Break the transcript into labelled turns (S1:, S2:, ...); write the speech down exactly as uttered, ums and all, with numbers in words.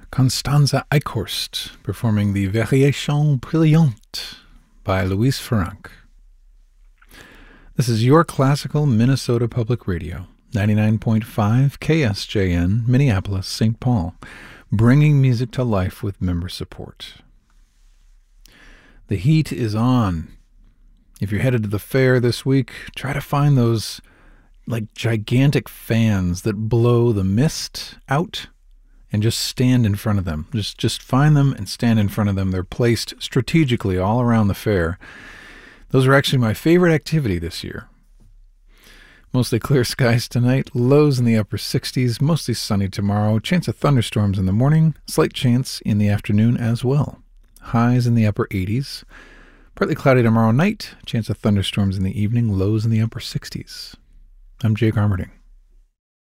S1: Constanza Eichhorst performing the Variation Brillante by Louise Farranc. This is your classical Minnesota Public Radio, ninety-nine point five K S J N, Minneapolis, Saint Paul, bringing music to life with member support. The heat is on. If you're headed to the fair this week, try to find those like gigantic fans that blow the mist out and just stand in front of them. Just just find them and stand in front of them. They're placed strategically all around the fair. Those are actually my favorite activity this year. Mostly clear skies tonight, lows in the upper sixties, mostly sunny tomorrow, chance of thunderstorms in the morning, slight chance in the afternoon as well. Highs in the upper eighties, partly cloudy tomorrow night, chance of thunderstorms in the evening, lows in the upper sixties. I'm Jake Armerding.